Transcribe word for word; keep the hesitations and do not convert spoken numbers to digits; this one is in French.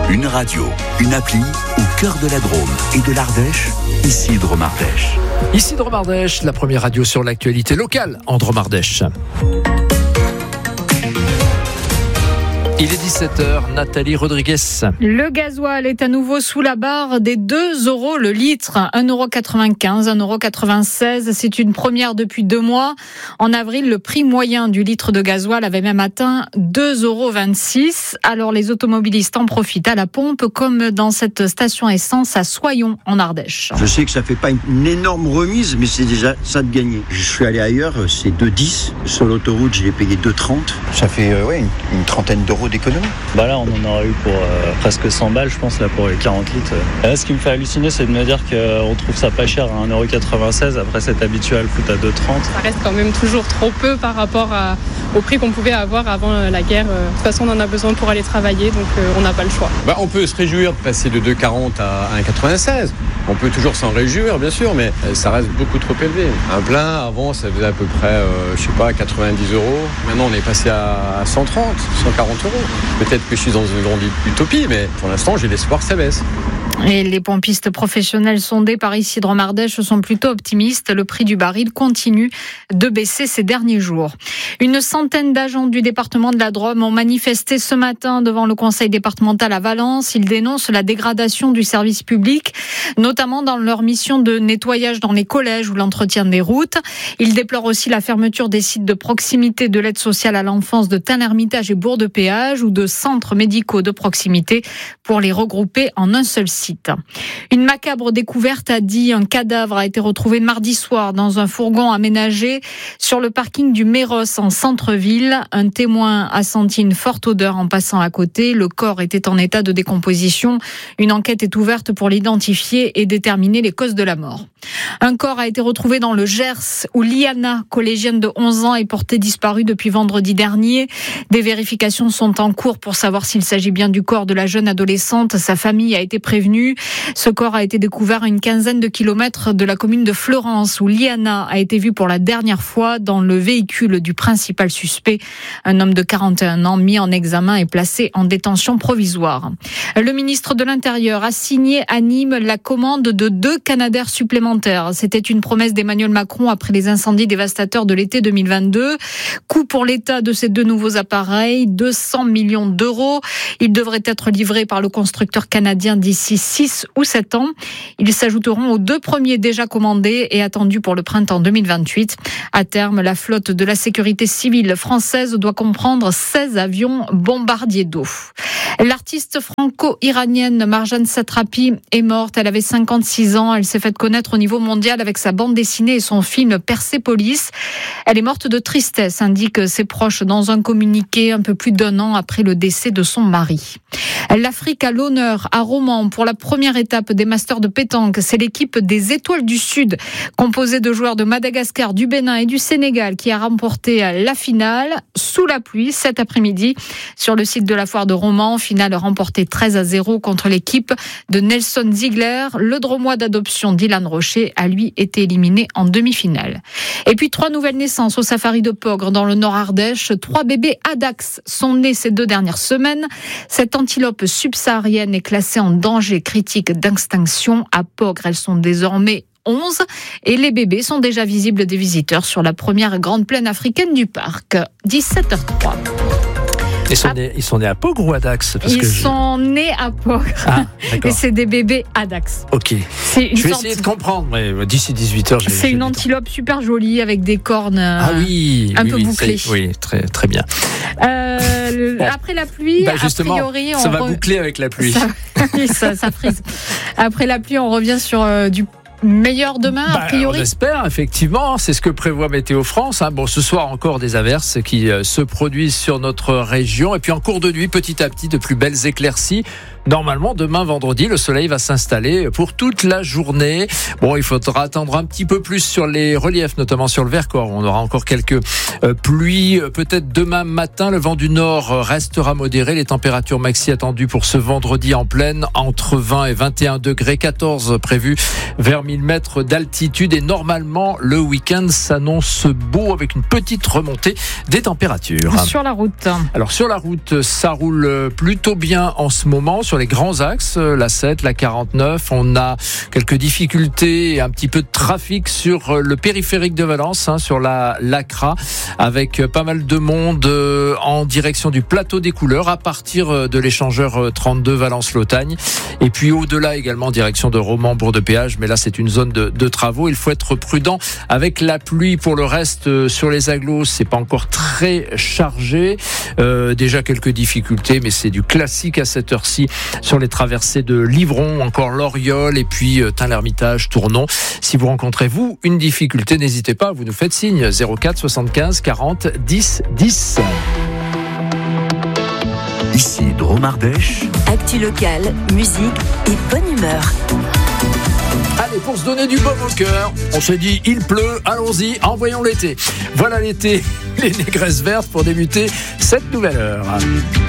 Une radio, une appli au cœur de la Drôme et de l'Ardèche, ici Drôme-Ardèche. Ici Drôme-Ardèche, la première radio sur l'actualité locale en Drôme-Ardèche. Il est dix-sept heures, Nathalie Rodriguez. Le gasoil est à nouveau sous la barre des deux euros le litre. un euro quatre-vingt-quinze, un euro quatre-vingt-seize. C'est une première depuis deux mois. En avril, le prix moyen du litre de gasoil avait même atteint deux euros vingt-six. Alors les automobilistes en profitent à la pompe, comme dans cette station essence à Soyons en Ardèche. Je sais que ça fait pas une énorme remise, mais c'est déjà ça de gagner. Je suis allé ailleurs, c'est deux dix. Sur l'autoroute, j'ai payé deux trente. Ça fait euh, ouais, une, une trentaine d'euros d'économie. Bah là on en aura eu pour euh, presque cent balles je pense là pour les quarante litres. Là, ce qui me fait halluciner c'est de me dire qu'on trouve ça pas cher à un euro quatre-vingt-seize après s'être habitué à le foutre à deux trente. Ça reste quand même toujours trop peu par rapport à, au prix qu'on pouvait avoir avant la guerre. De toute façon on en a besoin pour aller travailler donc euh, on n'a pas le choix. Bah, on peut se réjouir de passer de deux quarante à un quatre-vingt-seize. On peut toujours s'en réjouir bien sûr mais ça reste beaucoup trop élevé. Un plein avant ça faisait à peu près euh, je sais pas quatre-vingt-dix euros. Maintenant on est passé à cent trente, cent quarante euros. Peut-être que je suis dans une grande utopie, mais pour l'instant, j'ai l'espoir que ça baisse. Et les pompistes professionnels sondés par ici Drôme-Ardèche sont plutôt optimistes. Le prix du baril continue de baisser ces derniers jours. Une centaine d'agents du département de la Drôme ont manifesté ce matin devant le conseil départemental à Valence. Ils dénoncent la dégradation du service public, notamment dans leur mission de nettoyage dans les collèges ou l'entretien des routes. Ils déplorent aussi la fermeture des sites de proximité de l'aide sociale à l'enfance de Tain-l'Hermitage et Bourg-de-Péage ou de centres médicaux de proximité pour les regrouper en un seul site. Une macabre découverte a dit un cadavre a été retrouvé mardi soir dans un fourgon aménagé sur le parking du Méros en centre-ville. Un témoin a senti une forte odeur en passant à côté. Le corps était en état de décomposition. Une enquête est ouverte pour l'identifier et déterminer les causes de la mort. Un corps a été retrouvé dans le Gers où Liana, collégienne de onze ans, est portée disparue depuis vendredi dernier. Des vérifications sont en cours pour savoir s'il s'agit bien du corps de la jeune adolescente. Sa famille a été prévenue. Ce corps a été découvert à une quinzaine de kilomètres de la commune de Fleurance où Liana a été vue pour la dernière fois dans le véhicule du principal suspect. Un homme de quarante et un ans mis en examen et placé en détention provisoire. Le ministre de l'Intérieur a signé à Nîmes la commande de deux Canadair supplémentaires. C'était une promesse d'Emmanuel Macron après les incendies dévastateurs de l'été deux mille vingt-deux. Coût pour l'État de ces deux nouveaux appareils, deux cents millions d'euros. Ils devraient être livrés par le constructeur canadien d'ici six ou sept ans. Ils s'ajouteront aux deux premiers déjà commandés et attendus pour le printemps deux mille vingt-huit. À terme, la flotte de la sécurité civile française doit comprendre seize avions bombardiers d'eau. L'artiste franco-iranienne Marjane Satrapi est morte. Elle avait cinquante-six ans. Elle s'est faite connaître au niveau mondial avec sa bande dessinée et son film Persépolis. Elle est morte de tristesse, indiquent ses proches dans un communiqué un peu plus d'un an après le décès de son mari. L'Afrique à l'honneur à Romans pour la première étape des Masters de pétanque. C'est l'équipe des Étoiles du Sud, composée de joueurs de Madagascar, du Bénin et du Sénégal, qui a remporté la finale sous la pluie cet après-midi sur le site de la foire de Romans. Finale remportée treize à zéro contre l'équipe de Nelson Ziegler. Le Dromois d'adoption Dylan Rocher a lui été éliminé en demi-finale. Et puis trois nouvelles naissances au safari de Pogre dans le Nord-Ardèche. Trois bébés Adax sont nés ces deux dernières semaines. Cette antilope subsaharienne est classée en danger critique d'extinction. À Pogre, elles sont désormais onze et les bébés sont déjà visibles des visiteurs sur la première grande plaine africaine du parc. dix-sept heures trois. Ils sont, nés, ils sont nés à Pogre ou à Dax parce Ils que sont je... nés à Pogre. Ah, et c'est des bébés Adax. Ok. C'est une je vais sorte... essayer de comprendre, mais d'ici dix-huit heures, j'ai C'est j'ai une antilope temps. Super jolie avec des cornes ah oui, un oui, peu oui, bouclées. Oui, très, très bien. Euh, bon. Après la pluie, bah justement, a priori, ça on va re... boucler avec la pluie. Ça, oui, ça, ça frise. Après la pluie, on revient sur euh, du meilleur demain, bah, a priori. On espère, effectivement. C'est ce que prévoit Météo France. Bon, ce soir, encore des averses qui se produisent sur notre région. Et puis, en cours de nuit, petit à petit, de plus belles éclaircies. Normalement, demain, vendredi, le soleil va s'installer pour toute la journée. Bon, il faudra attendre un petit peu plus sur les reliefs, notamment sur le Vercors. On aura encore quelques euh, pluies. Peut-être demain matin, le vent du nord restera modéré. Les températures maxi attendues pour ce vendredi en pleine, entre vingt et vingt et un degrés, quatorze prévus vers mille mètres d'altitude et normalement le week-end s'annonce beau avec une petite remontée des températures. Sur la route. Alors sur la route, ça roule plutôt bien en ce moment sur les grands axes, la sept, la quarante-neuf. On a quelques difficultés et un petit peu de trafic sur le périphérique de Valence, hein, sur la l'Acra, avec pas mal de monde en direction du plateau des Couleurs à partir de l'échangeur trente-deux Valence-Lotagne. Et puis au-delà également direction de Romans, bourg de péage, mais là c'est une zone de, de travaux. Il faut être prudent avec la pluie. Pour le reste, sur les agglos, c'est pas encore très chargé. Euh, déjà quelques difficultés, mais c'est du classique à cette heure-ci sur les traversées de Livron, encore Loriol et puis euh, Tain-l'Hermitage, Tournon. Si vous rencontrez vous une difficulté, n'hésitez pas, vous nous faites signe. zéro quatre soixante-quinze quarante dix dix. Ici Drôme-Ardèche. Actu locale, musique et bonne humeur. Allez, pour se donner du baume au cœur, on se dit il pleut, allons-y, envoyons l'été. Voilà l'été, les négresses vertes pour débuter cette nouvelle heure.